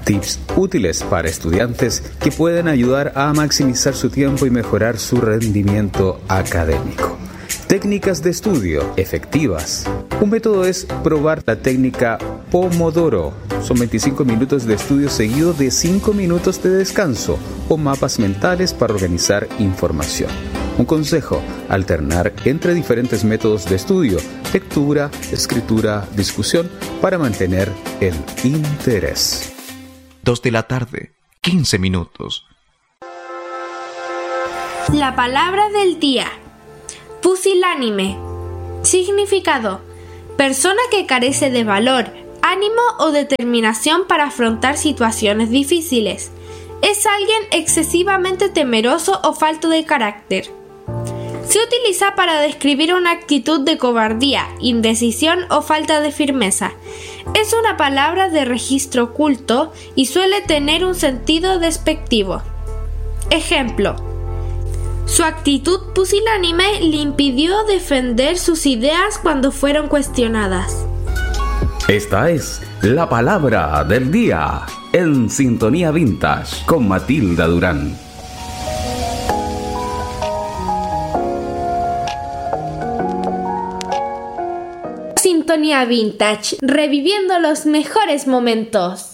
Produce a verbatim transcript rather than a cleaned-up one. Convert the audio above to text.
Tips útiles para estudiantes que pueden ayudar a maximizar su tiempo y mejorar su rendimiento académico. Técnicas de estudio efectivas. Un método es probar la técnica Pomodoro. Son veinticinco minutos de estudio seguido de cinco minutos de descanso o mapas mentales para organizar información. Un consejo: alternar entre diferentes métodos de estudio, lectura, escritura, discusión, para mantener el interés. Dos de la tarde, quince minutos. La palabra del día. Pusilánime. Significado: persona que carece de valor, ánimo o determinación para afrontar situaciones difíciles. Es alguien excesivamente temeroso o falto de carácter. Se utiliza para describir una actitud de cobardía, indecisión o falta de firmeza. Es una palabra de registro oculto y suele tener un sentido despectivo. Ejemplo: su actitud pusilánime le impidió defender sus ideas cuando fueron cuestionadas. Esta es la palabra del día en Sintonía Vintage con Matilda Durán. Sintonía Vintage, reviviendo los mejores momentos.